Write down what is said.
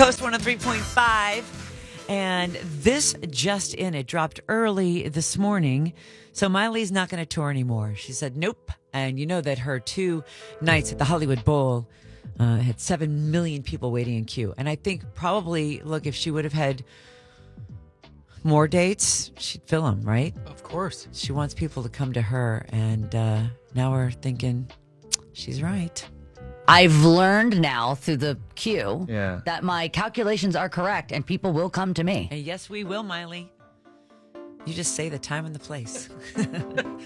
Coast 103.5. And this just in, it dropped early this morning. So Miley's not going to tour anymore. She said, nope. And you know that her 2 nights at the Hollywood Bowl had 7 million people waiting in queue. And I think probably, look, if she would have had more dates, she'd fill them, right? Of course. She wants people to come to her. And now we're thinking, she's right. I've learned now through the queue Yeah. that my calculations are correct and people will come to me. And yes, we will, Miley. You just say the time and the place.